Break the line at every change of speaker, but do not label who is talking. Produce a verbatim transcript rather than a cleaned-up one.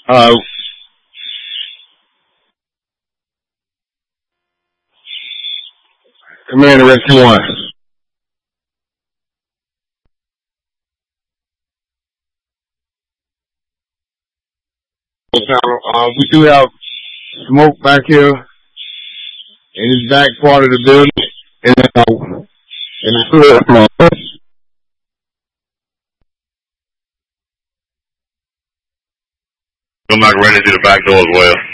Uh, Commander Rescue One. Uh, we do have smoke back here in this back part of the building, and uh, in the floor.
I'm not ready to do the back door as well.